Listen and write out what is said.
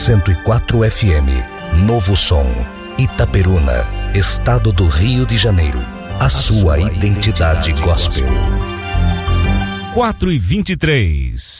104 FM, Novo Som, Itaperuna, Estado do Rio de Janeiro. A sua identidade gospel. 4:23.